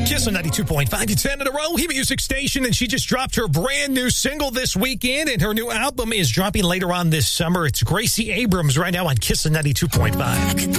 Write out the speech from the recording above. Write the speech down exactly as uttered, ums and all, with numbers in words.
Kiss on ninety-two point five. It's ten in a row. He Music Station, and she just dropped her brand new single this weekend, and her new album is dropping later on this summer. It's Gracie Abrams right now on Kiss on ninety-two point five.